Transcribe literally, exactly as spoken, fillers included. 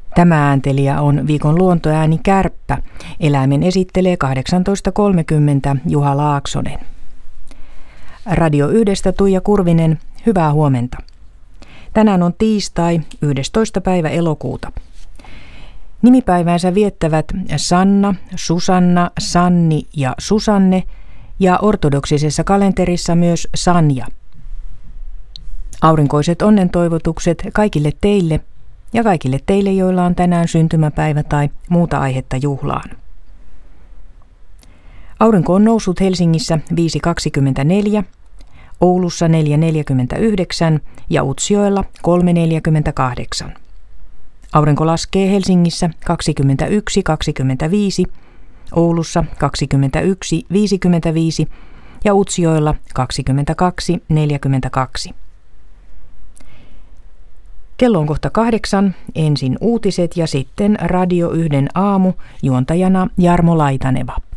Tämä ääntelijä on viikon luontoääni Kärppä. Eläimen esittelee kahdeksantoista kolmekymmentä Juha Laaksonen. Radio yhdestä Tuija Kurvinen, hyvää huomenta. Tänään on tiistai, yhdestoista päivä elokuuta. Nimipäiväänsä viettävät Sanna, Susanna, Sanni ja Susanne ja ortodoksisessa kalenterissa myös Sanja. Aurinkoiset onnentoivotukset kaikille teille ja kaikille teille, joilla on tänään syntymäpäivä tai muuta aihetta juhlaan. Aurinko on noussut Helsingissä viisi kaksikymmentäneljä, Oulussa neljä neljäkymmentäyhdeksän ja Utsjoella kolme neljäkymmentäkahdeksan. Aurinko laskee Helsingissä kaksikymmentäyksi kaksikymmentäviisi, Oulussa kaksikymmentäyksi viisikymmentäviisi ja Utsjoella kaksikymmentäkaksi neljäkymmentäkaksi. Kello on kohta kahdeksan, ensin uutiset ja sitten Radio yhden aamu, juontajana Jarmo Laitaneva.